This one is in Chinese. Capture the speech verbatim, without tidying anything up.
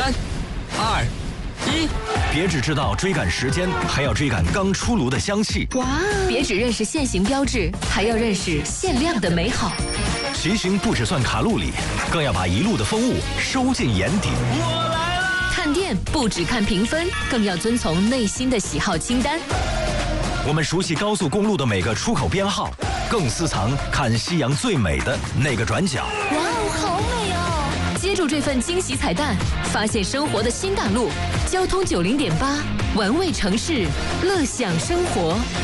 三、二、一， 别只知道追赶时间，还要追赶刚出炉的香气。 哇！别只认识现行标志，还要认识限量的美好。 骑行不只算卡路里，更要把一路的风物收进眼底。 我来啦！ 看店不只看评分，更要遵从内心的喜好清单。 我们熟悉高速公路的每个出口编号，更私藏看夕阳最美的那个转角。 哇哦，好美哦！接住这份惊喜彩蛋，发现生活的新大陆。交通九零点八，玩味城市，乐享生活。